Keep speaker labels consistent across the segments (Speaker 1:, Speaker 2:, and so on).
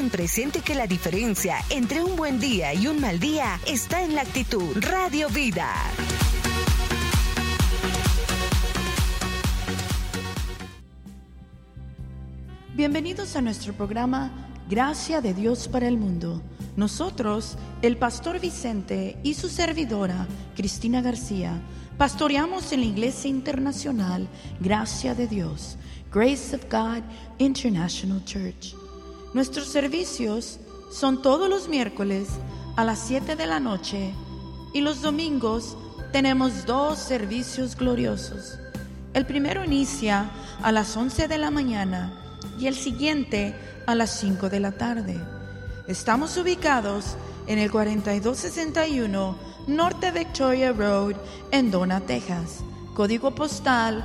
Speaker 1: ten presente que la diferencia entre un buen día y un mal día está en la actitud. Radio Vida.
Speaker 2: Bienvenidos a nuestro programa Gracia de Dios para el Mundo. Nosotros, el pastor Vicente y su servidora Cristina García, pastoreamos en la Iglesia Internacional Gracia de Dios, Grace of God International Church. Nuestros servicios son todos los miércoles a las 7 de la noche y los domingos tenemos 2 servicios gloriosos. El primero inicia a las 11 de la mañana y el siguiente a las 5 de la tarde. Estamos ubicados en el 4261 Norte Victoria Road en Donna, Texas, código postal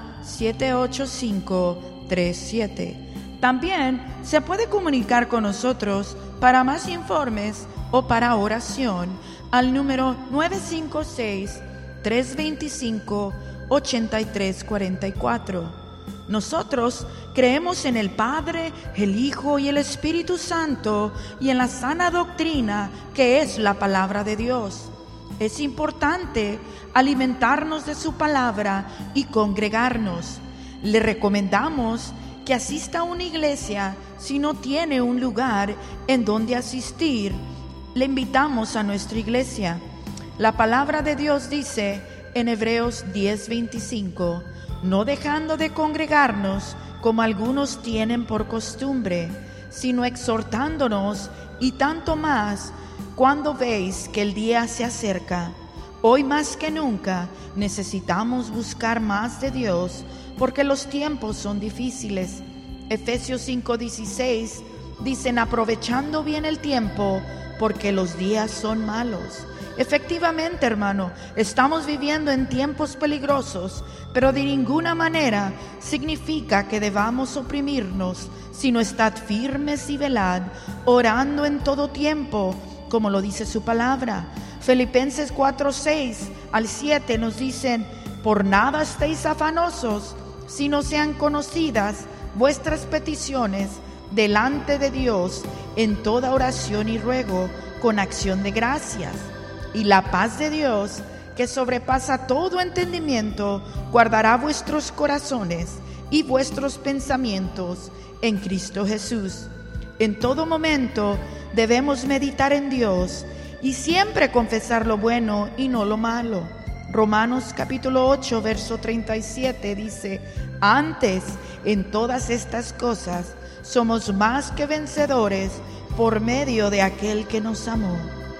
Speaker 2: 78537. También se puede comunicar con nosotros para más informes o para oración al número 956-325-8344. Nosotros creemos en el Padre, el Hijo y el Espíritu Santo y en la sana doctrina que es la palabra de Dios. Es importante alimentarnos de su palabra y congregarnos. Le recomendamos que asista a una iglesia si no tiene un lugar en donde asistir. Le invitamos a nuestra iglesia. La palabra de Dios dice en Hebreos 10:25: no dejando de congregarnos como algunos tienen por costumbre, sino exhortándonos, y tanto más cuando veis que el día se acerca. Hoy más que nunca necesitamos buscar más de Dios porque los tiempos son difíciles. Efesios 5:16 dicen: aprovechando bien el tiempo porque los días son malos. Efectivamente, hermano, estamos viviendo en tiempos peligrosos, pero de ninguna manera significa que debamos oprimirnos, sino estad firmes y velad, orando en todo tiempo, como lo dice su palabra. Filipenses 4:6-7 nos dicen: por nada estéis afanosos, sino sean conocidas vuestras peticiones delante de Dios en toda oración y ruego, con acción de gracias. Y la paz de Dios, que sobrepasa todo entendimiento, guardará vuestros corazones y vuestros pensamientos en Cristo Jesús. En todo momento debemos meditar en Dios y siempre confesar lo bueno y no lo malo. Romanos capítulo 8, verso 37 dice: antes, en todas estas cosas, somos más que vencedores por medio de aquel que nos amó.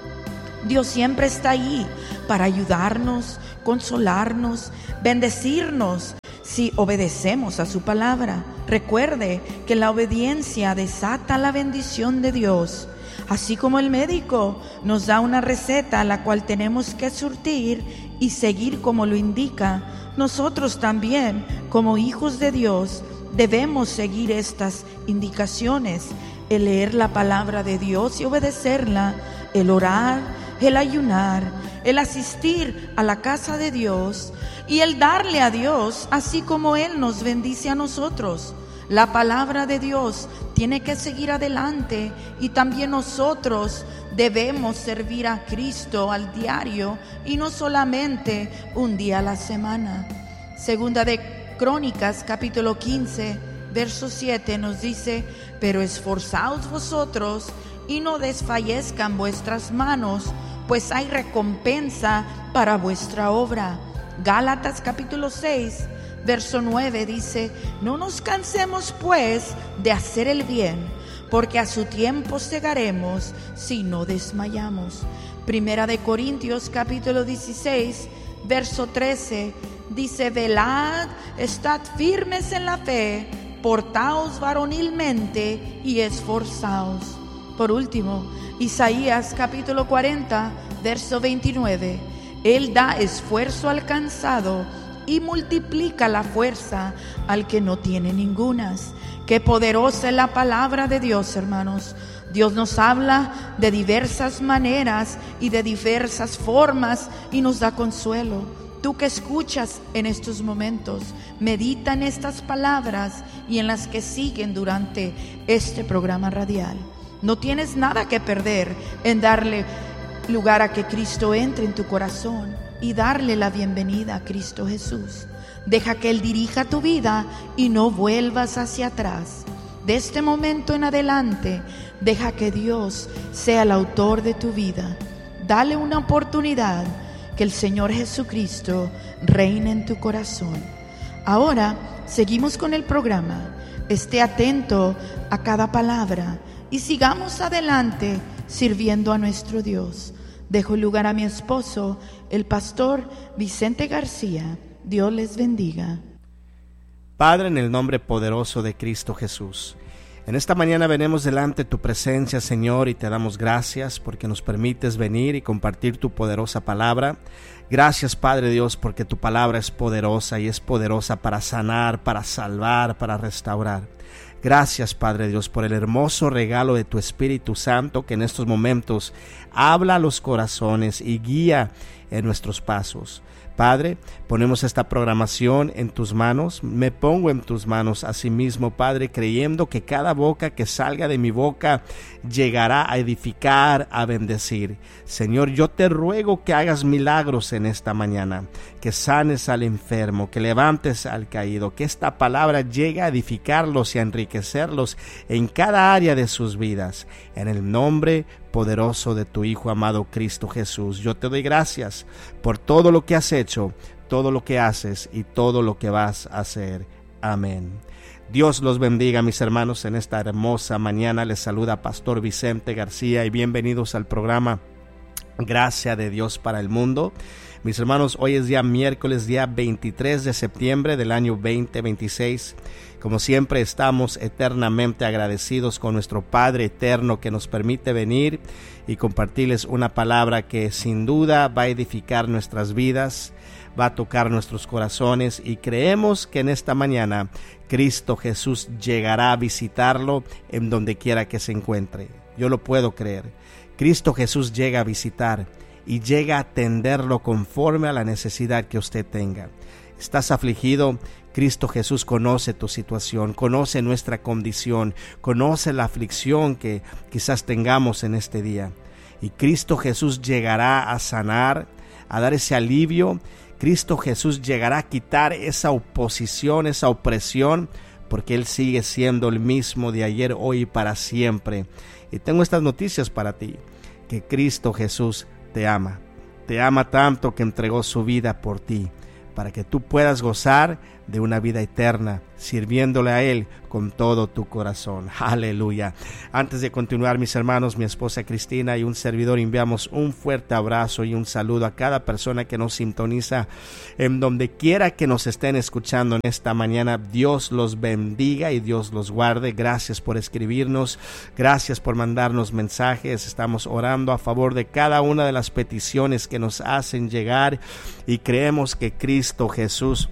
Speaker 2: Dios siempre está ahí para ayudarnos, consolarnos, bendecirnos si obedecemos a su palabra. Recuerde que la obediencia desata la bendición de Dios. Así como el médico nos da una receta a la cual tenemos que surtir y seguir como lo indica, nosotros también, como hijos de Dios, debemos seguir estas indicaciones: el leer la palabra de Dios y obedecerla, el orar, el ayunar, el asistir a la casa de Dios y el darle a Dios así como Él nos bendice a nosotros. La palabra de Dios tiene que seguir adelante y también nosotros debemos servir a Cristo al diario y no solamente un día a la semana. Segunda de Crónicas capítulo 15 verso 7 nos dice: pero esforzaos vosotros y no desfallezcan vuestras manos, pues hay recompensa para vuestra obra. Gálatas capítulo 6 verso 9 dice: no nos cansemos pues de hacer el bien, porque a su tiempo segaremos si no desmayamos. Primera de Corintios capítulo 16 verso 13 dice: velad, estad firmes en la fe, portaos varonilmente y esforzaos. Por último, Isaías capítulo 40 verso 29: Él da esfuerzo al cansado y multiplica la fuerza al que no tiene ningunas. Qué poderosa es la palabra de Dios, hermanos. Dios nos habla de diversas maneras y de diversas formas y nos da consuelo. Tú que escuchas en estos momentos, medita en estas palabras y en las que siguen durante este programa radial. No tienes nada que perder en darle lugar a que Cristo entre en tu corazón y darle la bienvenida a Cristo Jesús. Deja que Él dirija tu vida y no vuelvas hacia atrás. De este momento en adelante, deja que Dios sea el autor de tu vida. Dale una oportunidad que el Señor Jesucristo reine en tu corazón. Ahora seguimos con el programa. Esté atento a cada palabra y sigamos adelante sirviendo a nuestro Dios. Dejo lugar a mi esposo, el pastor Vicente García. Dios les bendiga.
Speaker 3: Padre, en el nombre poderoso de Cristo Jesús, en esta mañana venimos delante de tu presencia, Señor, y te damos gracias porque nos permites venir y compartir tu poderosa palabra. Gracias, Padre Dios, porque tu palabra es poderosa y es poderosa para sanar, para salvar, para restaurar. Gracias, Padre Dios, por el hermoso regalo de tu Espíritu Santo que en estos momentos habla a los corazones y guía en nuestros pasos. Padre, ponemos esta programación en tus manos, me pongo en tus manos asimismo, Padre, creyendo que cada boca que salga de mi boca llegará a edificar, a bendecir. Señor, yo te ruego que hagas milagros en esta mañana, que sanes al enfermo, que levantes al caído, que esta palabra llegue a edificarlos y a enriquecerlos en cada área de sus vidas. En el nombre poderoso de tu Hijo amado Cristo Jesús, yo te doy gracias por todo lo que has hecho, todo lo que haces y todo lo que vas a hacer. Amén. Dios los bendiga, mis hermanos, en esta hermosa mañana. Les saluda Pastor Vicente García y bienvenidos al programa Gracia de Dios para el Mundo. Mis hermanos, hoy es día miércoles, día 23 de septiembre del año 2026. Como siempre, estamos eternamente agradecidos con nuestro Padre eterno que nos permite venir y compartirles una palabra que sin duda va a edificar nuestras vidas, va a tocar nuestros corazones, y creemos que en esta mañana Cristo Jesús llegará a visitarlo en donde quiera que se encuentre. Yo lo puedo creer. Cristo Jesús llega a visitar y llega a atenderlo conforme a la necesidad que usted tenga. ¿Estás afligido? Cristo Jesús conoce tu situación, conoce nuestra condición, conoce la aflicción que quizás tengamos en este día. Y Cristo Jesús llegará a sanar, a dar ese alivio. Cristo Jesús llegará a quitar esa oposición, esa opresión, porque Él sigue siendo el mismo de ayer, hoy y para siempre. Y tengo estas noticias para ti, que Cristo Jesús te ama tanto que entregó su vida por ti, para que tú puedas gozar de una vida eterna, sirviéndole a Él con todo tu corazón. Aleluya. Antes de continuar, mis hermanos, mi esposa Cristina y un servidor enviamos un fuerte abrazo y un saludo a cada persona que nos sintoniza en donde quiera que nos estén escuchando en esta mañana. Dios los bendiga y Dios los guarde. Gracias por escribirnos, gracias por mandarnos mensajes. Estamos orando a favor de cada una de las peticiones que nos hacen llegar y creemos que Cristo Jesús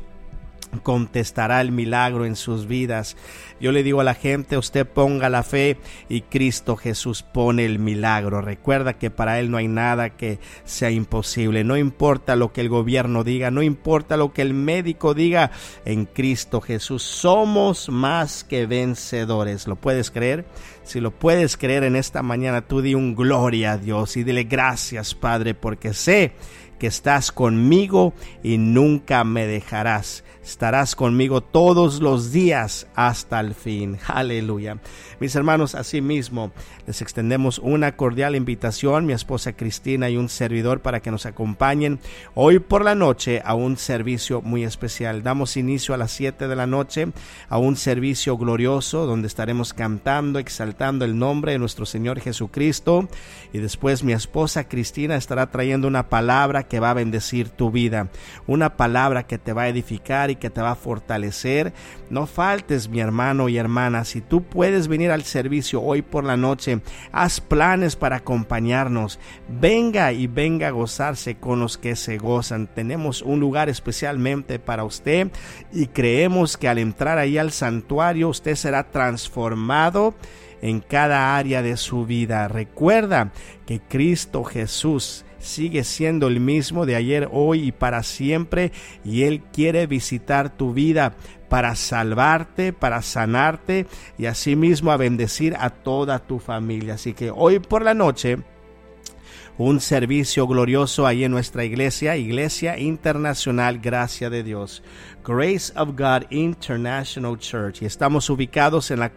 Speaker 3: contestará el milagro en sus vidas. Yo le digo a la gente, usted ponga la fe y Cristo Jesús pone el milagro. Recuerda que para Él no hay nada que sea imposible. No importa lo que el gobierno diga, no importa lo que el médico diga, en Cristo Jesús somos más que vencedores. ¿Lo puedes creer? Si lo puedes creer en esta mañana, tú di un gloria a Dios y dile gracias, Padre, porque sé que estás conmigo y nunca me dejarás. Estarás conmigo todos los días hasta el fin. Aleluya. Mis hermanos, asimismo, les extendemos una cordial invitación, mi esposa Cristina y un servidor, para que nos acompañen hoy por la noche a un servicio muy especial. Damos inicio a las 7 de la noche a un servicio glorioso donde estaremos cantando, exaltando el nombre de nuestro Señor Jesucristo, y después mi esposa Cristina estará trayendo una palabra que va a bendecir tu vida, una palabra que te va a edificar y que te va a fortalecer. No faltes, mi hermano y hermana. Si tú puedes venir al servicio hoy por la noche, haz planes para acompañarnos. Venga a gozarse con los que se gozan. Tenemos un lugar especialmente para usted y creemos que al entrar ahí al santuario usted será transformado en cada área de su vida. Recuerda que Cristo Jesús sigue siendo el mismo de ayer, hoy y para siempre, y Él quiere visitar tu vida para salvarte, para sanarte y asimismo a bendecir a toda tu familia. Así que hoy por la noche, un servicio glorioso ahí en nuestra iglesia internacional Gracia de Dios, Grace of God International Church, y estamos ubicados en la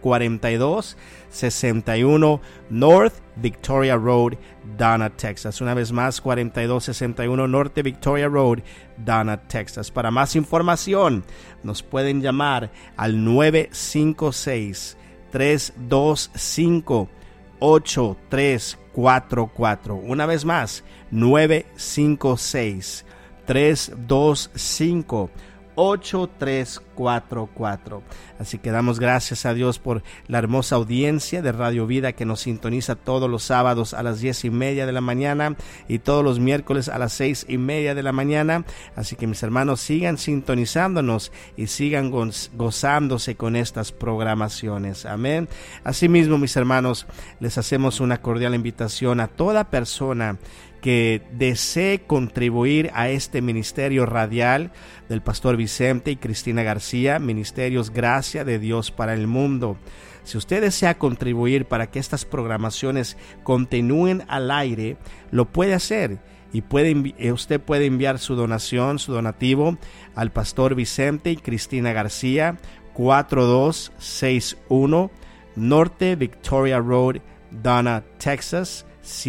Speaker 3: 4261 North Victoria Road, Donna, Texas. Una vez más, 4261 Norte Victoria Road, Donna, Texas. Para más información, nos pueden llamar al 956-325-8344. Una vez más, 956-325-8344. Así que damos gracias a Dios por la hermosa audiencia de Radio Vida que nos sintoniza todos los sábados a las 10:30 de la mañana y todos los miércoles a las 6:30 de la mañana. Así que mis hermanos, sigan sintonizándonos y sigan gozándose con estas programaciones. Amén. Asimismo, mis hermanos, les hacemos una cordial invitación a toda persona que desee contribuir a este ministerio radial del pastor Vicente y Cristina García, Ministerios Gracia de Dios para el Mundo. Si usted desea contribuir para que estas programaciones continúen al aire, lo puede hacer y usted puede enviar su donación, su donativo al pastor Vicente y Cristina García, 4261 Norte Victoria Road, Donna, Texas,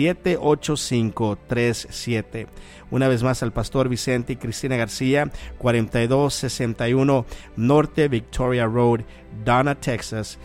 Speaker 3: 78537. Una vez más al pastor Vicente y Cristina García, 4261 Norte Victoria Road, Donna, Texas,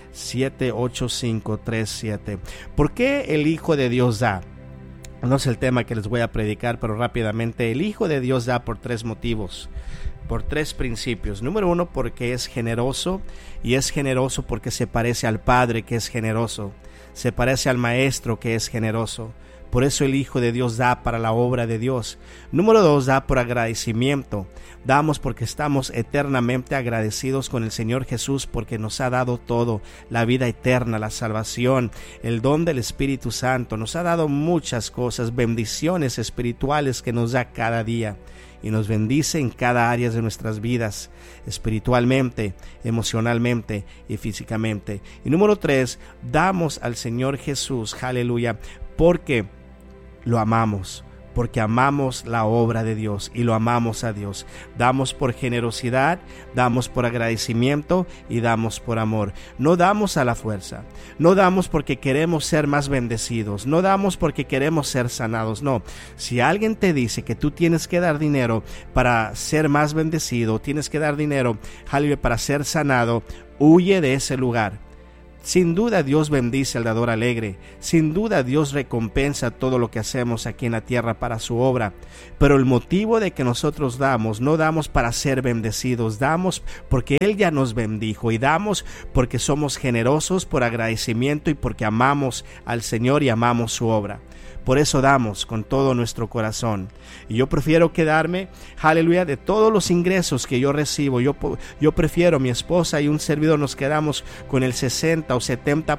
Speaker 3: 78537. ¿Por qué el Hijo de Dios da? No es el tema que les voy a predicar, pero rápidamente, el Hijo de Dios da por 3 motivos. Por 3 principios. Número 1, porque es generoso, y es generoso porque se parece al Padre, que es generoso. Se parece al Maestro, que es generoso. Por eso el Hijo de Dios da para la obra de Dios. Número 2, da por agradecimiento. Damos porque estamos eternamente agradecidos con el Señor Jesús, porque nos ha dado todo: la vida eterna, la salvación, el don del Espíritu Santo. Nos ha dado muchas cosas, bendiciones espirituales que nos da cada día. Y nos bendice en cada área de nuestras vidas, espiritualmente, emocionalmente y físicamente. Y número 3, damos al Señor Jesús, aleluya, porque lo amamos, porque amamos la obra de Dios y lo amamos a Dios. Damos por generosidad, damos por agradecimiento y damos por amor. No damos a la fuerza, no damos porque queremos ser más bendecidos, no damos porque queremos ser sanados, no. Si alguien te dice que tú tienes que dar dinero para ser más bendecido, tienes que dar dinero, aleluya, para ser sanado, huye de ese lugar. Sin duda Dios bendice al dador alegre, sin duda Dios recompensa todo lo que hacemos aquí en la tierra para su obra, pero el motivo de que nosotros damos, no damos para ser bendecidos, damos porque Él ya nos bendijo, y damos porque somos generosos por agradecimiento y porque amamos al Señor y amamos su obra. Por eso damos con todo nuestro corazón. Y yo prefiero quedarme, aleluya, de todos los ingresos que yo recibo. Yo prefiero, mi esposa y un servidor nos quedamos con el 60 o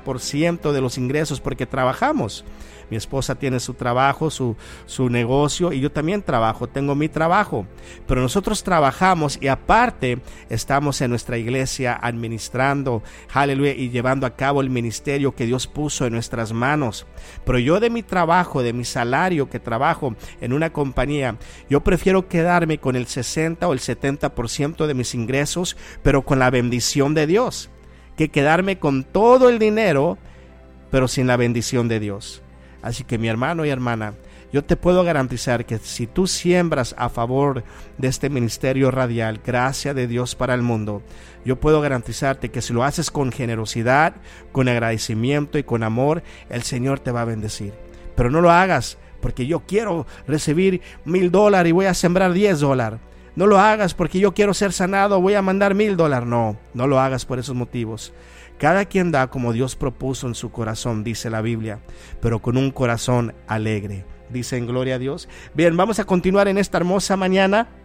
Speaker 3: 70% de los ingresos porque trabajamos. Mi esposa tiene su trabajo, su negocio, y yo también trabajo, tengo mi trabajo. Pero nosotros trabajamos y aparte estamos en nuestra iglesia administrando, aleluya, y llevando a cabo el ministerio que Dios puso en nuestras manos. Pero yo de mi trabajo, de mi salario que trabajo en una compañía, yo prefiero quedarme con el 60 o el 70% de mis ingresos, pero con la bendición de Dios, que quedarme con todo el dinero, pero sin la bendición de Dios. Así que mi hermano y hermana, yo te puedo garantizar que si tú siembras a favor de este ministerio radial, Gracia de Dios para el Mundo, yo puedo garantizarte que si lo haces con generosidad, con agradecimiento y con amor, el Señor te va a bendecir. Pero no lo hagas porque yo quiero recibir $1,000 y voy a sembrar $10. No lo hagas porque yo quiero ser sanado, voy a mandar $1,000. No lo hagas por esos motivos. Cada quien da como Dios propuso en su corazón, dice la Biblia, pero con un corazón alegre. Dicen gloria a Dios. Bien, vamos a continuar en esta hermosa mañana.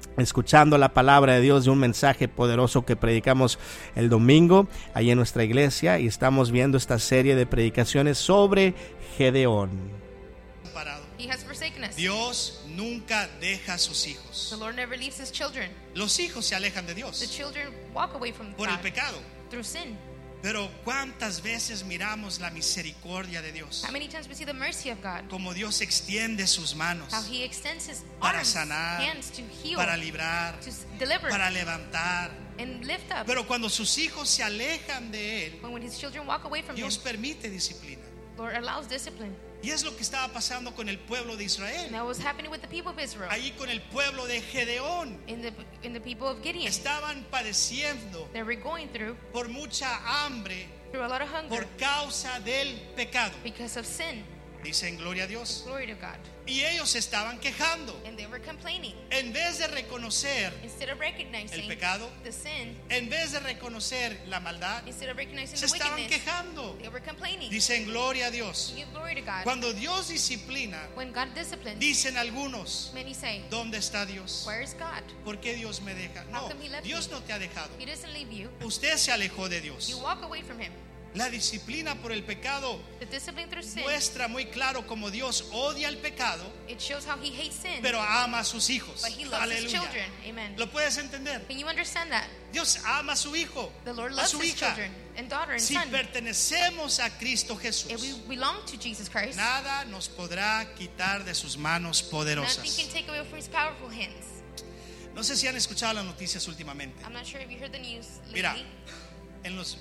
Speaker 3: escuchando la palabra de Dios, de un mensaje poderoso que predicamos el domingo ahí en nuestra iglesia, y estamos viendo esta serie de predicaciones sobre Gedeón.
Speaker 4: He has forsaken us.
Speaker 5: Dios nunca deja a sus hijos.
Speaker 4: The Lord never leaves his children.
Speaker 5: Los hijos se alejan de
Speaker 4: The
Speaker 5: Dios
Speaker 4: children walk away from
Speaker 5: por el
Speaker 4: God
Speaker 5: pecado.
Speaker 4: through sin.
Speaker 5: Pero ¿cuántas veces miramos la misericordia de Dios?
Speaker 4: How many times we see the mercy of God?
Speaker 5: Como Dios extiende sus manos
Speaker 4: How he extends his
Speaker 5: para
Speaker 4: arms,
Speaker 5: sanar,
Speaker 4: hands to heal,
Speaker 5: para librar,
Speaker 4: to deliver,
Speaker 5: para levantar.
Speaker 4: and lift up.
Speaker 5: Pero cuando sus hijos se alejan de Él,
Speaker 4: When his children walk away from
Speaker 5: Dios
Speaker 4: him,
Speaker 5: permite disciplina.
Speaker 4: Lord allows discipline.
Speaker 5: Y es lo que estaba pasando con el pueblo de
Speaker 4: And
Speaker 5: Israel.
Speaker 4: that was happening with the people of Israel.
Speaker 5: Ahí con el pueblo de Gedeón.
Speaker 4: In the people of Gideon.
Speaker 5: Estaban padeciendo
Speaker 4: They were going through
Speaker 5: por mucha hambre
Speaker 4: a lot of hunger
Speaker 5: por causa del pecado.
Speaker 4: because of sin.
Speaker 5: Dicen gloria a Dios.
Speaker 4: Glory to God.
Speaker 5: Y ellos estaban quejando.
Speaker 4: And they were complaining.
Speaker 5: En vez de reconocer
Speaker 4: Instead of recognizing
Speaker 5: el pecado,
Speaker 4: the sin,
Speaker 5: en vez de reconocer la maldad,
Speaker 4: instead of recognizing
Speaker 5: se
Speaker 4: the
Speaker 5: estaban
Speaker 4: wickedness,
Speaker 5: quejando.
Speaker 4: they were complaining.
Speaker 5: Dicen gloria a Dios.
Speaker 4: Give glory to God.
Speaker 5: Cuando Dios disciplina,
Speaker 4: When God disciplines,
Speaker 5: dicen algunos,
Speaker 4: many say,
Speaker 5: ¿dónde está Dios?
Speaker 4: where is God?
Speaker 5: ¿Por qué Dios me deja?
Speaker 4: How
Speaker 5: No,
Speaker 4: come he left
Speaker 5: Dios
Speaker 4: me?
Speaker 5: no te ha dejado.
Speaker 4: He doesn't leave you.
Speaker 5: Usted se alejó de
Speaker 4: You
Speaker 5: Dios.
Speaker 4: walk away from him.
Speaker 5: La disciplina por el pecado
Speaker 4: The discipline through sin,
Speaker 5: muestra muy claro cómo Dios odia el pecado,
Speaker 4: it shows how he hates sin,
Speaker 5: pero ama a sus hijos.
Speaker 4: but he loves his
Speaker 5: Aleluya.
Speaker 4: children. Amen.
Speaker 5: ¿Lo puedes entender?
Speaker 4: Can you understand that?
Speaker 5: Dios ama a su hijo,
Speaker 4: The Lord
Speaker 5: a
Speaker 4: loves
Speaker 5: su
Speaker 4: his
Speaker 5: hija.
Speaker 4: children and daughter and
Speaker 5: Si
Speaker 4: son.
Speaker 5: pertenecemos a Cristo
Speaker 4: If we
Speaker 5: Jesús,
Speaker 4: belong to Jesus Christ,
Speaker 5: nada nos podrá quitar de sus manos
Speaker 4: nothing
Speaker 5: poderosas.
Speaker 4: can take away from his powerful hands.
Speaker 5: No sé si han escuchado las noticias últimamente.
Speaker 4: I'm not sure if you heard the news lately.
Speaker 5: Mira, en los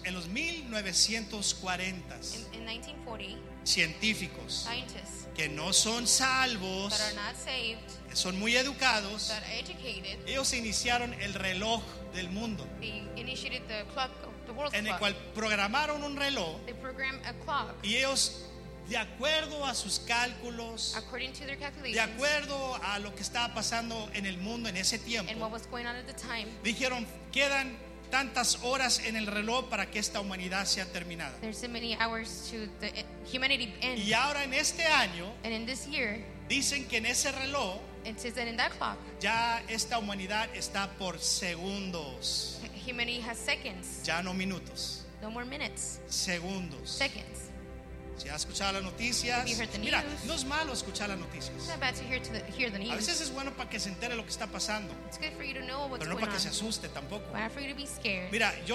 Speaker 5: 1940
Speaker 4: In 1940,
Speaker 5: científicos
Speaker 4: scientists
Speaker 5: que no son salvos,
Speaker 4: that are not saved,
Speaker 5: que son muy educados,
Speaker 4: that are educated,
Speaker 5: ellos iniciaron el reloj del mundo,
Speaker 4: they initiated the clock, the world's
Speaker 5: en el
Speaker 4: clock.
Speaker 5: cual programaron un reloj,
Speaker 4: They program a clock
Speaker 5: y ellos, de acuerdo a sus cálculos,
Speaker 4: according to their
Speaker 5: de
Speaker 4: calculations
Speaker 5: acuerdo a lo que estaba pasando en el mundo en ese
Speaker 4: and what
Speaker 5: tiempo,
Speaker 4: was going on at the time,
Speaker 5: dijeron, quedan tantas horas en el reloj para que esta humanidad sea terminada.
Speaker 4: there's so many hours to the humanity end.
Speaker 5: Y ahora en este año
Speaker 4: And in this year,
Speaker 5: dicen que en ese reloj
Speaker 4: it says that in that clock,
Speaker 5: ya esta humanidad está por segundos,
Speaker 4: humanity has seconds,
Speaker 5: ya no minutos,
Speaker 4: no more minutes,
Speaker 5: segundos.
Speaker 4: seconds.
Speaker 5: Si has escuchado las noticias,
Speaker 4: Have you heard the
Speaker 5: mira,
Speaker 4: news?
Speaker 5: no es malo escuchar las
Speaker 4: It's
Speaker 5: noticias.
Speaker 4: not bad to hear the
Speaker 5: A
Speaker 4: news.
Speaker 5: veces es bueno para que se entere lo que está pasando,
Speaker 4: It's good for you to know what's
Speaker 5: pero no
Speaker 4: going
Speaker 5: para que se
Speaker 4: on,
Speaker 5: asuste tampoco.
Speaker 4: but not for you to be scared.
Speaker 5: Mira, yo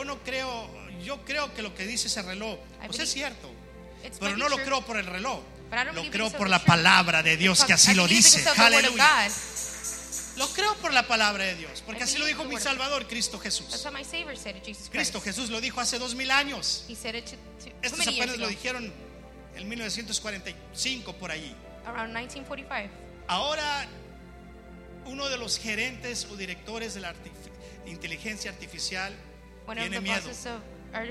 Speaker 5: creo que lo que dice ese reloj, pues es cierto,
Speaker 4: It's
Speaker 5: pero
Speaker 4: might
Speaker 5: no
Speaker 4: be
Speaker 5: lo
Speaker 4: true,
Speaker 5: creo por el reloj,
Speaker 4: but I don't
Speaker 5: lo
Speaker 4: believe
Speaker 5: creo
Speaker 4: it's of
Speaker 5: por
Speaker 4: the
Speaker 5: la
Speaker 4: truth.
Speaker 5: palabra de Dios que así
Speaker 4: I
Speaker 5: lo
Speaker 4: believe
Speaker 5: dice.
Speaker 4: because of the word of
Speaker 5: Aleluya.
Speaker 4: God.
Speaker 5: Lo creo por la palabra de Dios, porque
Speaker 4: I
Speaker 5: así lo
Speaker 4: believe
Speaker 5: dijo
Speaker 4: the
Speaker 5: mi
Speaker 4: word of
Speaker 5: Salvador, Cristo
Speaker 4: That's
Speaker 5: Jesús.
Speaker 4: what my Savior said to Jesus Christ.
Speaker 5: Cristo Jesús lo dijo hace 2000 años.
Speaker 4: He said it to
Speaker 5: Estos
Speaker 4: many years
Speaker 5: apenas lo
Speaker 4: ago,
Speaker 5: dijeron en 1945 por allí.
Speaker 4: around 1945.
Speaker 5: Ahora uno de los gerentes o directores de la inteligencia artificial
Speaker 4: One of
Speaker 5: tiene
Speaker 4: the
Speaker 5: miedo,
Speaker 4: bosses of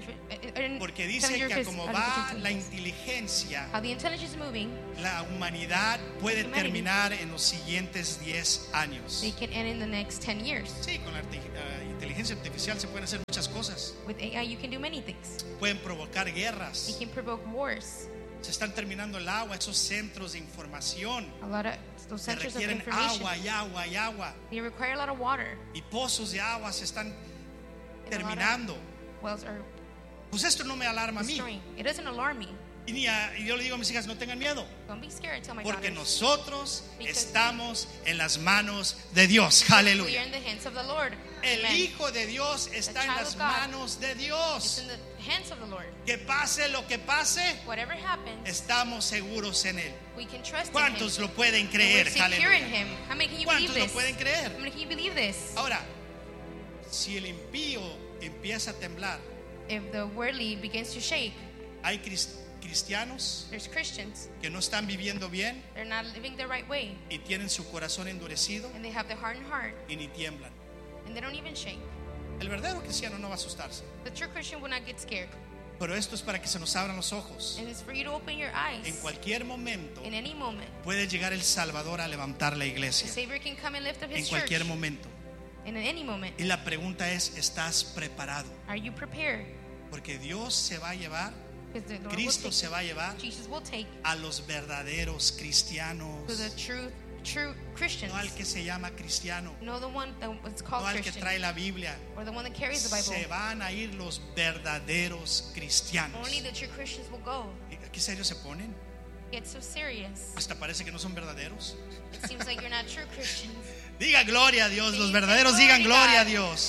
Speaker 5: porque dice que como va la inteligencia,
Speaker 4: how the intelligence is moving,
Speaker 5: la humanidad puede
Speaker 4: Humanity.
Speaker 5: terminar en los siguientes 10 años.
Speaker 4: they can end in the next 10 years.
Speaker 5: Sí, con la inteligencia artificial se pueden hacer muchas cosas.
Speaker 4: With AI, you can do many things.
Speaker 5: Pueden provocar guerras.
Speaker 4: You can provoke wars.
Speaker 5: Se están terminando el agua, esos centros de información
Speaker 4: A lot of those
Speaker 5: que
Speaker 4: centers of
Speaker 5: requieren
Speaker 4: information,
Speaker 5: agua y agua y agua.
Speaker 4: they require a lot of water.
Speaker 5: Y pozos de agua se están
Speaker 4: And a lot of
Speaker 5: terminando.
Speaker 4: wells are
Speaker 5: Pues esto no me alarma a mí.
Speaker 4: destroying. It doesn't alarm me.
Speaker 5: Y yo le digo a mis hijas, no tengan miedo,
Speaker 4: Don't be scared. Tell my
Speaker 5: porque
Speaker 4: daughters.
Speaker 5: nosotros
Speaker 4: Because
Speaker 5: estamos en las manos de Dios.
Speaker 4: We are
Speaker 5: Aleluya.
Speaker 4: in the hands of the Lord.
Speaker 5: El
Speaker 4: Amen.
Speaker 5: Hijo de Dios está en
Speaker 4: child
Speaker 5: las
Speaker 4: of God
Speaker 5: manos de
Speaker 4: It's
Speaker 5: Dios.
Speaker 4: in the hands of the Lord.
Speaker 5: Que pase lo que pase,
Speaker 4: Whatever happens,
Speaker 5: estamos seguros en Él.
Speaker 4: we can trust in
Speaker 5: ¿Cuántos
Speaker 4: Him.
Speaker 5: lo pueden
Speaker 4: And
Speaker 5: creer?
Speaker 4: we're secure in
Speaker 5: Aleluya.
Speaker 4: Him. How many can you believe
Speaker 5: ¿Cuántos lo
Speaker 4: this?
Speaker 5: pueden creer?
Speaker 4: How many can you believe this?
Speaker 5: Ahora, si el impío empieza a temblar,
Speaker 4: If the worldly begins to shake,
Speaker 5: hay cristianos
Speaker 4: there's Christians.
Speaker 5: que no están viviendo bien
Speaker 4: They're not living the right way,
Speaker 5: y tienen su corazón endurecido
Speaker 4: and they have the hardened heart,
Speaker 5: y ni tiemblan.
Speaker 4: and they don't even shake.
Speaker 5: El verdadero cristiano no va a asustarse,
Speaker 4: The true Christian will not get scared.
Speaker 5: pero esto es para que se nos abran los ojos.
Speaker 4: And it's for you to open your eyes.
Speaker 5: En cualquier momento
Speaker 4: In any moment,
Speaker 5: puede llegar el Salvador a levantar la
Speaker 4: the
Speaker 5: iglesia.
Speaker 4: Savior can come and lift up
Speaker 5: En
Speaker 4: His
Speaker 5: cualquier
Speaker 4: church.
Speaker 5: momento.
Speaker 4: And in any moment,
Speaker 5: Y la pregunta es, ¿estás preparado?
Speaker 4: are you prepared?
Speaker 5: Porque Dios se va a llevar,
Speaker 4: Because the Lord
Speaker 5: Cristo
Speaker 4: will
Speaker 5: se
Speaker 4: take,
Speaker 5: va a llevar
Speaker 4: Jesus will take
Speaker 5: a los verdaderos
Speaker 4: to
Speaker 5: cristianos.
Speaker 4: the true true Christians.
Speaker 5: no al que se llama cristiano,
Speaker 4: No the one that was called
Speaker 5: no al que
Speaker 4: Christian.
Speaker 5: trae la Biblia.
Speaker 4: Or the one that carries the
Speaker 5: Se
Speaker 4: Bible.
Speaker 5: van a ir los verdaderos cristianos.
Speaker 4: Only the true Christians will go.
Speaker 5: ¿Qué serios se ponen?
Speaker 4: Get so serious.
Speaker 5: Hasta parece que no son verdaderos.
Speaker 4: It seems like you're not true Christians.
Speaker 5: Diga gloria a Dios, los
Speaker 4: Dice,
Speaker 5: verdaderos digan
Speaker 4: "Gloria
Speaker 5: gloria
Speaker 4: a
Speaker 5: a Dios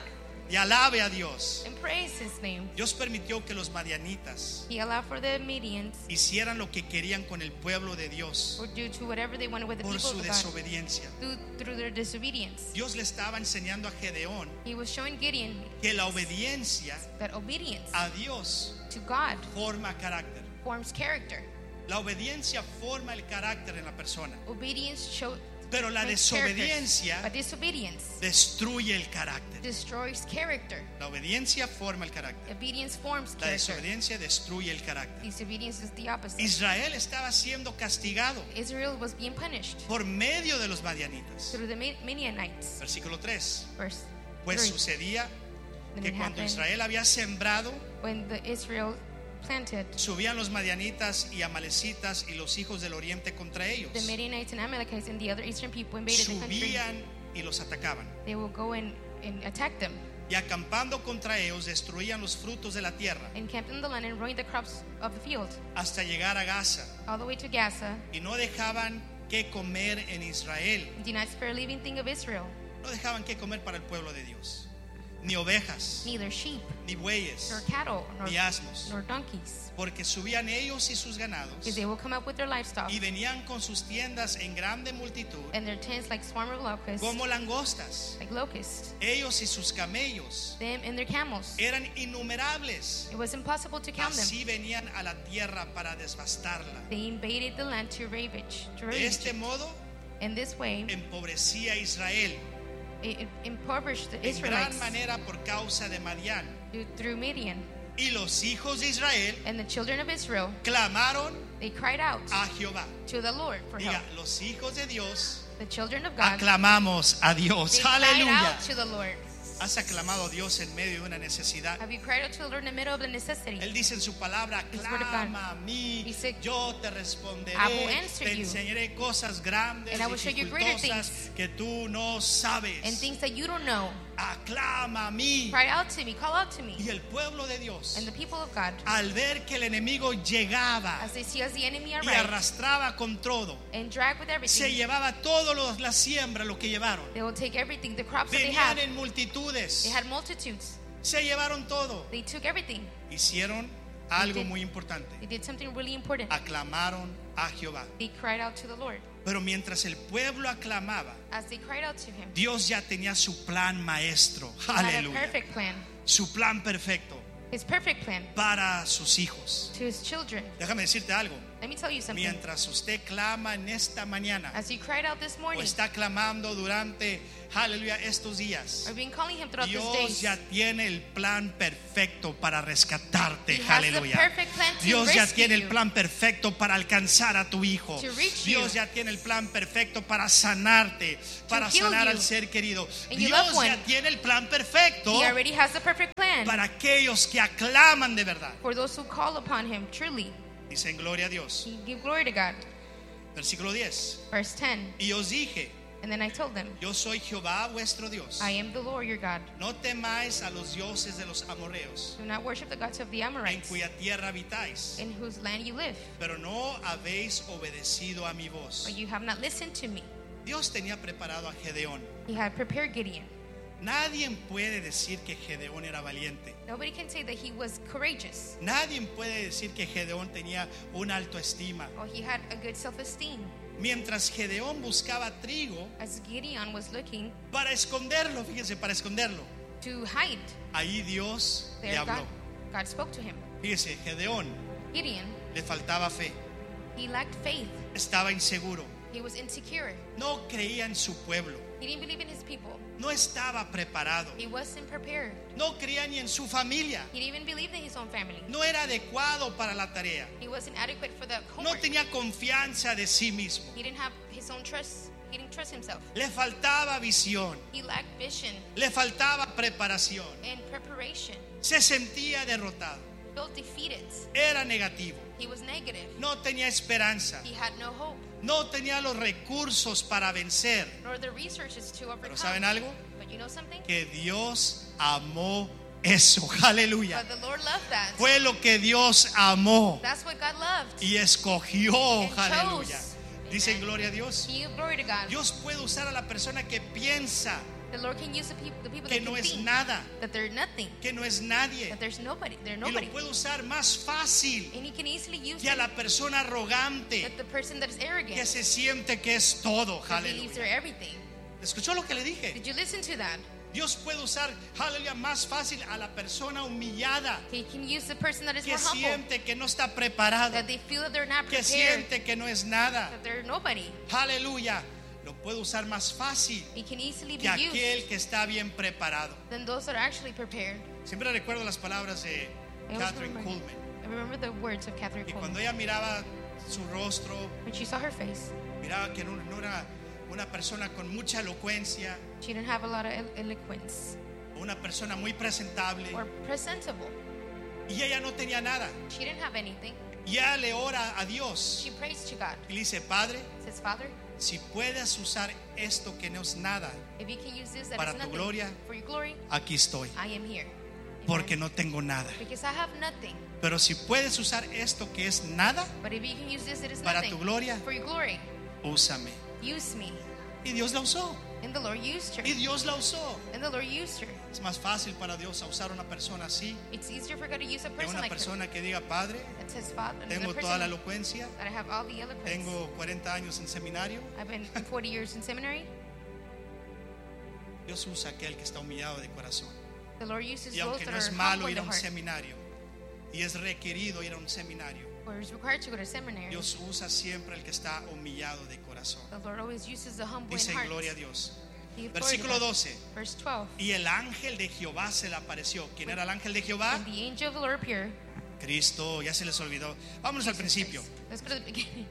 Speaker 5: y alabe a Dios.
Speaker 4: And praise His name.
Speaker 5: Dios permitió que los madianitas
Speaker 4: He allowed for the Medians
Speaker 5: hicieran lo que querían con el pueblo de Dios
Speaker 4: or due to whatever they wanted with the
Speaker 5: por
Speaker 4: people
Speaker 5: su
Speaker 4: of God
Speaker 5: desobediencia.
Speaker 4: through their disobedience.
Speaker 5: Dios le estaba enseñando a Gedeón
Speaker 4: He was showing Gideon
Speaker 5: que la obediencia
Speaker 4: that obedience
Speaker 5: a Dios
Speaker 4: to God
Speaker 5: forma carácter.
Speaker 4: forms character.
Speaker 5: La obediencia forma el carácter en la persona,
Speaker 4: Obedience shows
Speaker 5: pero la desobediencia
Speaker 4: but disobedience
Speaker 5: destruye el carácter.
Speaker 4: destroys character.
Speaker 5: La obediencia forma el carácter.
Speaker 4: Obedience forms
Speaker 5: La
Speaker 4: character.
Speaker 5: desobediencia destruye el carácter.
Speaker 4: Disobedience is the opposite.
Speaker 5: Israel estaba siendo castigado
Speaker 4: Israel was being punished
Speaker 5: por medio de los madianitas.
Speaker 4: through the Midianites.
Speaker 5: Versículo 3.
Speaker 4: Verse
Speaker 5: Pues
Speaker 4: 3.
Speaker 5: sucedía
Speaker 4: Then
Speaker 5: que
Speaker 4: it
Speaker 5: cuando
Speaker 4: happened
Speaker 5: Israel había sembrado,
Speaker 4: when the Israel planted,
Speaker 5: subían los madianitas y amalecitas y los hijos del oriente contra ellos.
Speaker 4: the Midianites and Amalekites and the other eastern people invaded the country.
Speaker 5: Subían y los atacaban.
Speaker 4: They will go and attack them,
Speaker 5: Y acampando contra ellos destruían los frutos de la tierra
Speaker 4: encamped in the land and ruined the crops of the field,
Speaker 5: hasta llegar a Gaza.
Speaker 4: all the way to Gaza,
Speaker 5: Y no dejaban que comer en Israel.
Speaker 4: and did not spare a living thing of Israel,
Speaker 5: No dejaban que comer para el pueblo de Dios. Ni ovejas,
Speaker 4: neither sheep,
Speaker 5: ni bueyes,
Speaker 4: nor cattle,
Speaker 5: ni asnos.
Speaker 4: nor donkeys,
Speaker 5: Porque subían ellos y sus ganados
Speaker 4: because they will come up with their livestock
Speaker 5: y venían con sus tiendas en grande multitud
Speaker 4: and their tents like swarm of locusts,
Speaker 5: como langostas.
Speaker 4: like locusts,
Speaker 5: Ellos y sus camellos
Speaker 4: them and their camels.
Speaker 5: eran innumerables.
Speaker 4: It was impossible to count them.
Speaker 5: Así venían a la tierra para devastarla.
Speaker 4: They invaded the land to ravage.
Speaker 5: De este modo
Speaker 4: In this way,
Speaker 5: empobrecía a Israel
Speaker 4: it impoverished the
Speaker 5: en gran
Speaker 4: Israelites
Speaker 5: manera por causa de Madián.
Speaker 4: through Midian.
Speaker 5: Y los hijos de Israel
Speaker 4: And the children of Israel,
Speaker 5: clamaron
Speaker 4: they cried out
Speaker 5: a Jehová.
Speaker 4: to the Lord for
Speaker 5: Diga,
Speaker 4: help.
Speaker 5: los hijos de Dios
Speaker 4: The children of God,
Speaker 5: aclamamos a Dios.
Speaker 4: they cried
Speaker 5: Aleluya.
Speaker 4: out to the Lord.
Speaker 5: ¿Has aclamado a Dios en medio de una necesidad?
Speaker 4: Have you cried out to the Lord in the middle of the necessity?
Speaker 5: Él dice en su palabra,
Speaker 4: His word of God.
Speaker 5: clama a mí,
Speaker 4: Dice,
Speaker 5: yo te responderé,
Speaker 4: I will answer
Speaker 5: te
Speaker 4: you.
Speaker 5: enseñaré cosas grandes
Speaker 4: And I will show you greater
Speaker 5: dificultosas
Speaker 4: things.
Speaker 5: que tú no sabes.
Speaker 4: And things that you don't know.
Speaker 5: Aclama a mí.
Speaker 4: Cry out to me, call out to me.
Speaker 5: Y el pueblo de Dios,
Speaker 4: And the people of God,
Speaker 5: al ver que el enemigo llegaba
Speaker 4: as they see as the enemy
Speaker 5: y
Speaker 4: arrive
Speaker 5: arrastraba con todo,
Speaker 4: and drag with
Speaker 5: se
Speaker 4: everything,
Speaker 5: llevaba todo la siembra, lo que llevaron.
Speaker 4: they will take everything, the crops that they
Speaker 5: Venían
Speaker 4: had.
Speaker 5: en multitudes,
Speaker 4: They had multitudes.
Speaker 5: se llevaron todo.
Speaker 4: They took everything.
Speaker 5: Hicieron algo
Speaker 4: did.
Speaker 5: muy importante.
Speaker 4: They did something really important.
Speaker 5: Aclamaron a Jehová.
Speaker 4: They cried out to the Lord.
Speaker 5: Pero mientras el pueblo aclamaba,
Speaker 4: As they cried out to him,
Speaker 5: Dios ya tenía su plan maestro.
Speaker 4: he had a
Speaker 5: Aleluya.
Speaker 4: perfect plan.
Speaker 5: Su plan perfecto
Speaker 4: His perfect plan
Speaker 5: para sus hijos.
Speaker 4: to his children.
Speaker 5: Déjame decirte algo.
Speaker 4: Let me tell you something.
Speaker 5: Mientras usted clama en esta mañana
Speaker 4: As you cried out this
Speaker 5: o
Speaker 4: morning,
Speaker 5: está clamando durante, aleluya, estos días,
Speaker 4: or been calling him throughout these
Speaker 5: Dios
Speaker 4: days,
Speaker 5: ya tiene el plan perfecto para rescatarte.
Speaker 4: He has the
Speaker 5: Aleluya.
Speaker 4: perfect plan to
Speaker 5: Dios ya
Speaker 4: rescue
Speaker 5: tiene el
Speaker 4: you,
Speaker 5: plan perfecto para alcanzar a tu hijo.
Speaker 4: to reach
Speaker 5: Dios
Speaker 4: you,
Speaker 5: ya tiene el plan perfecto para sanarte, para
Speaker 4: heal
Speaker 5: sanar
Speaker 4: you
Speaker 5: al ser querido.
Speaker 4: and your
Speaker 5: Dios
Speaker 4: loved
Speaker 5: ya
Speaker 4: one.
Speaker 5: tiene el plan perfecto
Speaker 4: he already has the perfect plan
Speaker 5: para aquellos que aclaman de verdad.
Speaker 4: for those who call upon him truly.
Speaker 5: Dicen gloria a Dios.
Speaker 4: He give glory to God.
Speaker 5: Versículo 10.
Speaker 4: Verse 10.
Speaker 5: Y os dije,
Speaker 4: And then I told them,
Speaker 5: yo soy Jehová vuestro Dios.
Speaker 4: I am the Lord your God.
Speaker 5: No temáis a los dioses de los amorreos,
Speaker 4: Do not worship the gods of the
Speaker 5: en
Speaker 4: Amorites,
Speaker 5: cuya tierra habitáis,
Speaker 4: in whose land you live,
Speaker 5: pero no habéis obedecido a mi voz.
Speaker 4: or you have not listened to me.
Speaker 5: Dios tenía preparado a Gedeón.
Speaker 4: He had prepared Gideon.
Speaker 5: Nadie puede decir que Gedeón era valiente.
Speaker 4: Nobody can say that he was courageous
Speaker 5: Nadie puede decir que Gedeón tenía una autoestima.
Speaker 4: or he had a good self-esteem.
Speaker 5: Mientras Gedeón buscaba trigo
Speaker 4: As Gideon was looking
Speaker 5: para esconderlo, fíjese, para esconderlo,
Speaker 4: to hide,
Speaker 5: ahí Dios le
Speaker 4: there
Speaker 5: habló.
Speaker 4: God spoke to him.
Speaker 5: Fíjese, Gedeón
Speaker 4: Gideon,
Speaker 5: le faltaba fe,
Speaker 4: he lacked faith.
Speaker 5: estaba inseguro,
Speaker 4: He was insecure.
Speaker 5: no creía en su pueblo,
Speaker 4: He didn't believe in his people.
Speaker 5: no estaba preparado,
Speaker 4: He wasn't prepared.
Speaker 5: no creía ni en su familia,
Speaker 4: He didn't even believe in his own family.
Speaker 5: no era adecuado para la tarea,
Speaker 4: He wasn't adequate for the
Speaker 5: no
Speaker 4: homework.
Speaker 5: tenía confianza de sí mismo,
Speaker 4: He didn't have his own trust. He didn't trust himself.
Speaker 5: le faltaba visión,
Speaker 4: He lacked vision
Speaker 5: le faltaba preparación,
Speaker 4: and preparation.
Speaker 5: se sentía derrotado.
Speaker 4: felt defeated.
Speaker 5: Era negativo.
Speaker 4: He was negative.
Speaker 5: No tenía esperanza.
Speaker 4: He had no hope,
Speaker 5: No tenía los recursos para vencer.
Speaker 4: nor the resources to overcome.
Speaker 5: Pero ¿saben algo?
Speaker 4: But you know something?
Speaker 5: Que Dios amó eso. Aleluya.
Speaker 4: But the Lord loved that.
Speaker 5: Fue lo que Dios amó
Speaker 4: That's what God loved.
Speaker 5: y escogió.
Speaker 4: And
Speaker 5: Aleluya.
Speaker 4: chose.
Speaker 5: Dicen
Speaker 4: Amen.
Speaker 5: gloria a Dios.
Speaker 4: Give glory to God.
Speaker 5: Dios puede usar a la persona que piensa
Speaker 4: The Lord can use the people
Speaker 5: que
Speaker 4: that
Speaker 5: no
Speaker 4: can
Speaker 5: es
Speaker 4: think
Speaker 5: nada,
Speaker 4: that they're nothing,
Speaker 5: que no es nadie.
Speaker 4: that there's nobody, they're
Speaker 5: Y lo
Speaker 4: nobody.
Speaker 5: puede usar más fácil
Speaker 4: And He can easily use
Speaker 5: que a
Speaker 4: it,
Speaker 5: la persona arrogante
Speaker 4: that the person that is arrogant,
Speaker 5: que se siente que es todo.
Speaker 4: that believes they're
Speaker 5: Aleluya.
Speaker 4: everything.
Speaker 5: ¿Escuchó lo que le dije?
Speaker 4: Did you listen to that?
Speaker 5: Dios puede usar, aleluya, más fácil a la persona humillada
Speaker 4: He can use the person that is
Speaker 5: que
Speaker 4: more humble,
Speaker 5: siente que no está preparado,
Speaker 4: that they feel that they're not
Speaker 5: que
Speaker 4: prepared,
Speaker 5: siente que no es nada.
Speaker 4: that they're nobody.
Speaker 5: Aleluya. Lo puede usar más fácil
Speaker 4: He can easily be
Speaker 5: que aquel
Speaker 4: used
Speaker 5: que está bien preparado.
Speaker 4: than those that are actually prepared.
Speaker 5: Siempre recuerdo las palabras de
Speaker 4: I always
Speaker 5: Catherine
Speaker 4: remember-
Speaker 5: Kuhlman.
Speaker 4: I remember the words of Catherine
Speaker 5: Y cuando
Speaker 4: Coleman.
Speaker 5: ella miraba su rostro,
Speaker 4: When she saw her face,
Speaker 5: miraba que no era una persona con mucha elocuencia,
Speaker 4: she didn't have a lot of eloquence
Speaker 5: una persona muy presentable,
Speaker 4: or presentable.
Speaker 5: y ella no tenía nada.
Speaker 4: She didn't have anything.
Speaker 5: Y ella le ora a Dios
Speaker 4: She prays to God.
Speaker 5: y le dice: Padre,
Speaker 4: Says, Father,
Speaker 5: si puedes usar esto que no es nada,
Speaker 4: if you can use this that
Speaker 5: para
Speaker 4: is
Speaker 5: tu
Speaker 4: nothing
Speaker 5: gloria,
Speaker 4: for your glory,
Speaker 5: aquí estoy,
Speaker 4: I am here. Amen.
Speaker 5: porque no tengo nada.
Speaker 4: Because I have nothing.
Speaker 5: Pero si puedes usar esto que es nada,
Speaker 4: But if you can use this that is
Speaker 5: para
Speaker 4: nothing
Speaker 5: tu gloria,
Speaker 4: for your glory,
Speaker 5: úsame.
Speaker 4: use me.
Speaker 5: Y Dios la usó.
Speaker 4: And the Lord used her.
Speaker 5: Y Dios la usó.
Speaker 4: And the Lord used her.
Speaker 5: Es más fácil para Dios usar a una persona así
Speaker 4: It's easier for God to use a
Speaker 5: que
Speaker 4: person
Speaker 5: una
Speaker 4: like her.
Speaker 5: persona que diga: Padre,
Speaker 4: That says, Father,
Speaker 5: tengo
Speaker 4: the
Speaker 5: toda la
Speaker 4: person
Speaker 5: elocuencia,
Speaker 4: that I have all the eloquence.
Speaker 5: tengo 40 años en seminario.
Speaker 4: I've been 40 years in seminary.
Speaker 5: Dios usa a aquel que está humillado de corazón.
Speaker 4: The Lord uses
Speaker 5: Y
Speaker 4: those
Speaker 5: aunque
Speaker 4: that
Speaker 5: no es
Speaker 4: are
Speaker 5: malo
Speaker 4: humble in
Speaker 5: ir a
Speaker 4: the
Speaker 5: un
Speaker 4: heart,
Speaker 5: seminario y es requerido ir a un seminario,
Speaker 4: or is required to go to seminary.
Speaker 5: Dios usa siempre el que está humillado de corazón.
Speaker 4: The Lord always uses the humble in
Speaker 5: Dice:
Speaker 4: heart.
Speaker 5: gloria a Dios.
Speaker 4: Give glory to
Speaker 5: Versículo
Speaker 4: God.
Speaker 5: 12.
Speaker 4: Verse 12.
Speaker 5: Y el ángel de Jehová se le apareció. ¿Quién era el ángel de Jehová?
Speaker 4: And the angel of the Lord appeared.
Speaker 5: Cristo. Ya se les olvidó. Vámonos al principio.
Speaker 4: Let's go to the beginning.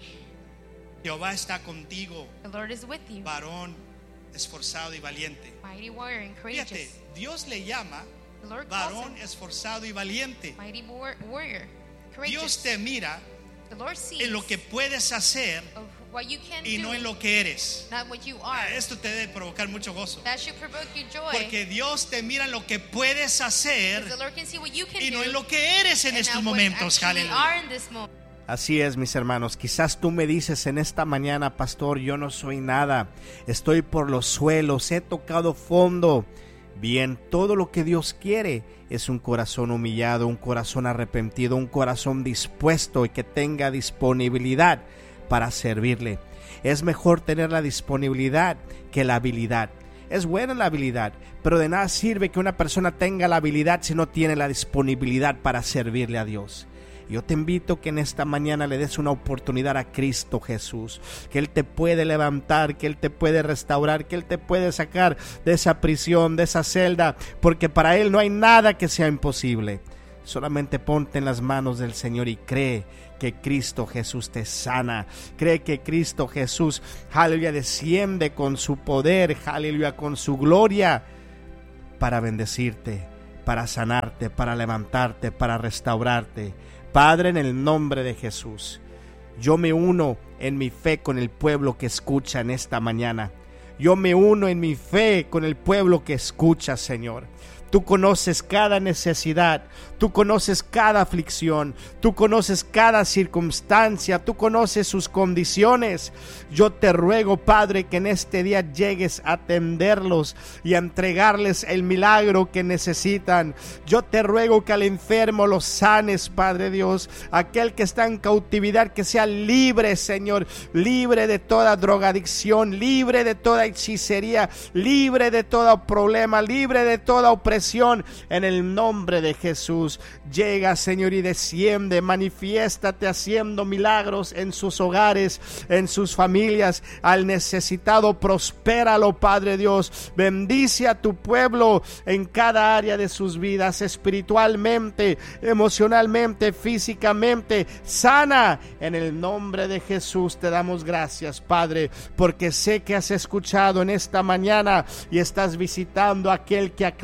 Speaker 5: Jehová está contigo,
Speaker 4: The Lord is with you,
Speaker 5: varón esforzado y valiente.
Speaker 4: mighty warrior and
Speaker 5: Fíjate,
Speaker 4: courageous.
Speaker 5: Dios le llama
Speaker 4: The Lord calls
Speaker 5: varón
Speaker 4: him
Speaker 5: esforzado y valiente.
Speaker 4: mighty warrior,
Speaker 5: Dios
Speaker 4: courageous.
Speaker 5: te mira
Speaker 4: The Lord sees
Speaker 5: en lo que puedes hacer
Speaker 4: of what you can
Speaker 5: y
Speaker 4: do,
Speaker 5: no en lo que eres.
Speaker 4: not what you are.
Speaker 5: Esto te debe provocar mucho gozo.
Speaker 4: That should provoke you joy.
Speaker 5: Porque Dios te mira en lo que puedes
Speaker 4: Because
Speaker 5: hacer
Speaker 4: the Lord can see what you can
Speaker 5: y
Speaker 4: do
Speaker 5: no en lo que eres en
Speaker 4: and
Speaker 5: estos
Speaker 4: not what
Speaker 5: momentos.
Speaker 4: actually
Speaker 5: Aleluya.
Speaker 4: are in this moment.
Speaker 3: Así es, mis hermanos, quizás tú me dices en esta mañana: pastor, yo no soy nada, estoy por los suelos, he tocado fondo. Bien, todo lo que Dios quiere es un corazón humillado, un corazón arrepentido, un corazón dispuesto y que tenga disponibilidad para servirle. Es mejor tener la disponibilidad que la habilidad. Es buena la habilidad, pero de nada sirve que una persona tenga la habilidad si no tiene la disponibilidad para servirle a Dios. Yo te invito que en esta mañana le des una oportunidad a Cristo Jesús, que Él te puede levantar, que Él te puede restaurar, que Él te puede sacar de esa prisión, de esa celda, porque para Él no hay nada que sea imposible. Solamente ponte en las manos del Señor y cree que Cristo Jesús te sana. Cree que Cristo Jesús, aleluya, desciende con su poder, aleluya, con su gloria para bendecirte, para sanarte, para levantarte, para restaurarte. Padre, en el nombre de Jesús, yo me uno en mi fe con el pueblo que escucha en esta mañana. Yo me uno en mi fe con el pueblo que escucha, Señor. Tú conoces cada necesidad, tú conoces cada aflicción, tú conoces cada circunstancia, tú conoces sus condiciones. Yo te ruego, Padre, que en este día llegues a atenderlos y a entregarles el milagro que necesitan. Yo te ruego que al enfermo los sanes, Padre Dios. Aquel que está en cautividad, que sea libre, Señor, libre de toda drogadicción, libre de toda hechicería, libre de todo problema, libre de toda opresión. En el nombre de Jesús, llega, Señor, y desciende, manifiéstate haciendo milagros en sus hogares, en sus familias. Al necesitado, prospéralo, Padre Dios. Bendice a tu pueblo en cada área de sus vidas, espiritualmente, emocionalmente, físicamente. Sana en el nombre de Jesús. Te damos gracias, Padre, porque sé que has escuchado en esta mañana y estás visitando a aquel que aclama.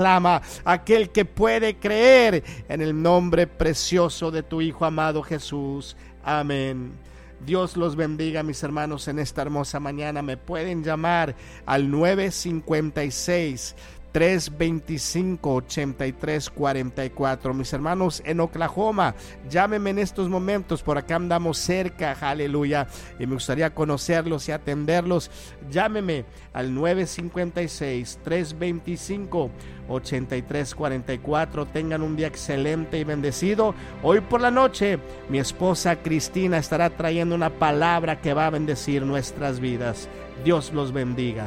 Speaker 3: aquel que puede creer en el nombre precioso de tu Hijo amado Jesús. Amén. Dios los bendiga, mis hermanos, en esta hermosa mañana. Me pueden llamar al 956-325-8344. Mis hermanos en Oklahoma, llámenme en estos momentos. Por acá andamos cerca, aleluya, y me gustaría conocerlos y atenderlos. Llámenme al 956-325-8344. Tengan un día excelente y bendecido. Hoy por la noche mi esposa Cristina estará trayendo una palabra que va a bendecir nuestras vidas. Dios los bendiga.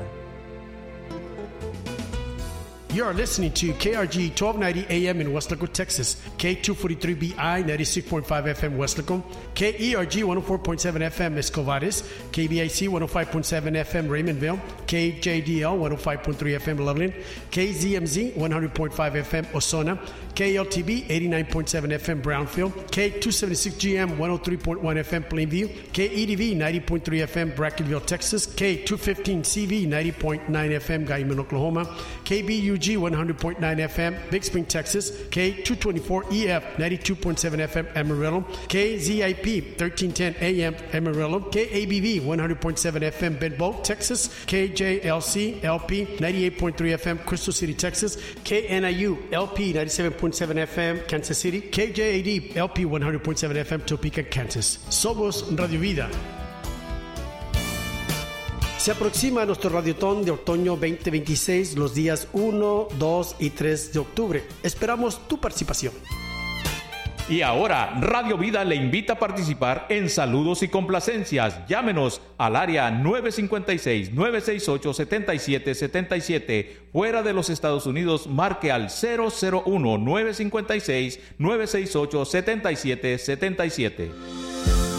Speaker 6: You are listening to KRG 1290 AM in Westlake, Texas, K243BI 96.5 FM Westlake, KERG 104.7 FM Escovares, KBIC 105.7 FM Raymondville, KJDL 105.3 FM Loveland, KZMZ 100.5 FM Osona, KLTB 89.7 FM Brownfield, K276GM 103.1 FM Plainview, KEDV 90.3 FM Brackenville, Texas, K215CV 90.9 FM Guyman, Oklahoma, KBUG 100.9 FM Big Spring, Texas, K224EF 92.7 FM Amarillo, KZIP 1310 AM Amarillo, KABV 100.7 FM Benbow, Texas, KJLC LP 98.3 FM Crystal City, Texas, KNIU LP 97.7 FM Kansas City, KJAD LP 100.7 FM Topeka, Kansas. Somos Radio Vida. Se aproxima nuestro Radiotón de Otoño 2026 los días 1, 2 y 3 de octubre. Esperamos tu participación.
Speaker 7: Y ahora, Radio Vida le invita a participar en saludos y complacencias. Llámenos al área 956-968-7777. Fuera de los Estados Unidos, marque al 001-956-968-7777.